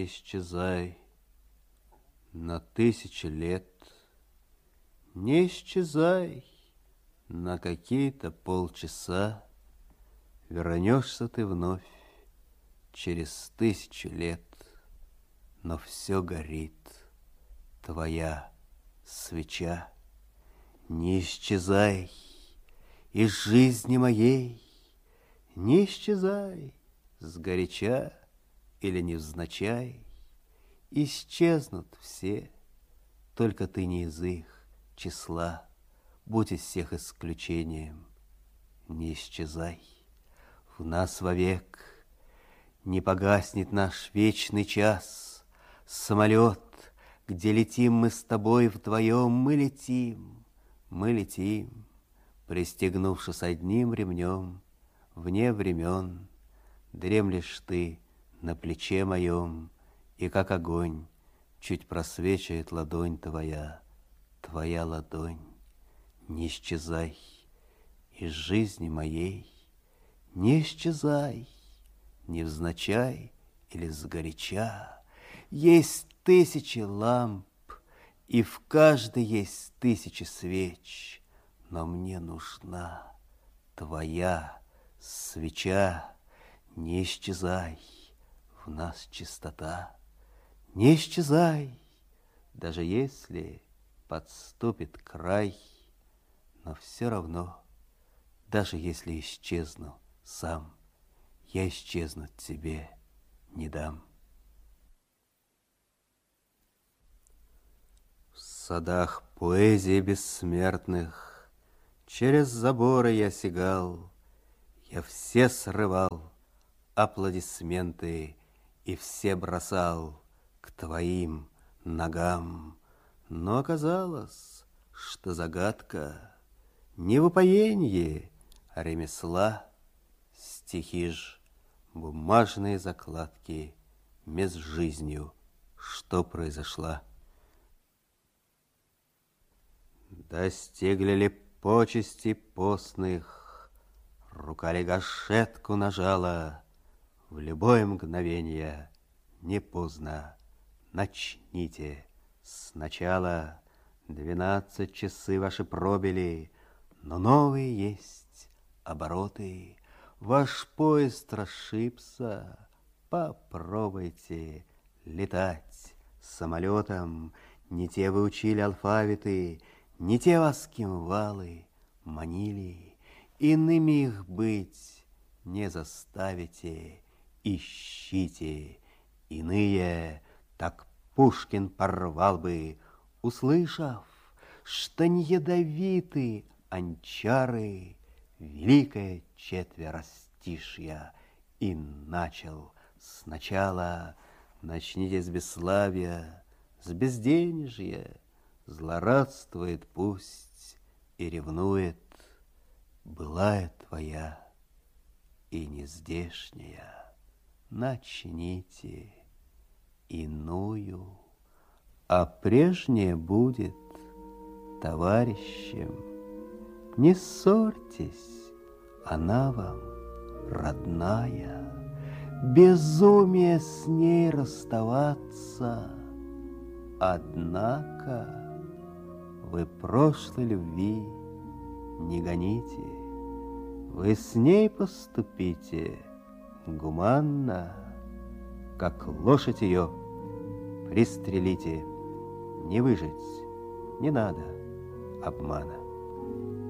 Не исчезай на 1000 лет, не исчезай на какие-то полчаса. Вернешься ты вновь через 1000 лет, но все горит, твоя свеча. Не исчезай из жизни моей, не исчезай сгоряча или невзначай. Исчезнут все, только ты не из их числа. Будь из всех исключением, не исчезай. В нас вовек не погаснет наш вечный час. Самолет, где летим мы с тобой вдвоем, мы летим, пристегнувшись одним ремнем. Вне времен дремлешь ты на плече моем, и как огонь чуть просвечивает ладонь твоя, твоя ладонь. Не исчезай из жизни моей, не исчезай, невзначай или сгоряча. Есть 1000 ламп, и в каждой есть 1000 свеч, но мне нужна твоя свеча. Не исчезай, в нас чистота. Не исчезай, даже если подступит край, но все равно, даже если исчезну сам, я исчезнуть тебе не дам. В садах поэзии бессмертных через заборы я сигал, я все срывал аплодисменты и все бросал к твоим ногам. Но оказалось, что загадка не в упоенье, а ремесла. Стихи ж, бумажные закладки, меж жизнью, что произошла. Достигли ли почести постных, рука ли гашетку нажала, в любое мгновенье не поздно, начните сначала. 12 часы ваши пробили, но новые есть обороты. Ваш поезд расшибся, попробуйте летать самолетом. Не те вы учили алфавиты, не те вас кимвалы манили. Иными их быть не заставите, ищите иные. Так Пушкин порвал бы, услышав, что не ядовиты анчары, великое четверостишья, и начал сначала. Начните с бесславия, с безденежья, злорадствует пусть и ревнует былая твоя и нездешняя. Начните иную, а прежнее будет товарищем. Не ссорьтесь, она вам родная. Безумие с ней расставаться. Однако вы прошлой любви не гоните. Вы с ней поступите гуманно, как лошадь ее пристрелите. Не выжить не надо обмана.